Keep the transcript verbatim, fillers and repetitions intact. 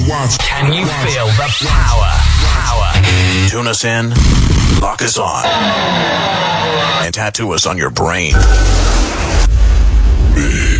Can you feel the power? Power. Tune us in, lock us on, and tattoo us on your brain. Big